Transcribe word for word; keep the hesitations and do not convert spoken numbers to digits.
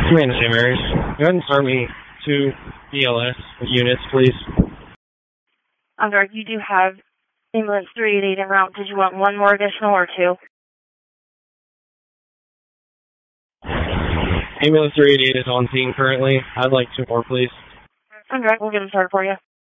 Commander Saint Mary's, go ahead and start me two B L S units, please. I'm sorry, you do have ambulance three eighty-eight en route. Did you want one more additional or two? Ambulance three eighty-eight is on scene currently. I'd like two more, please. All right, we'll get them started for you.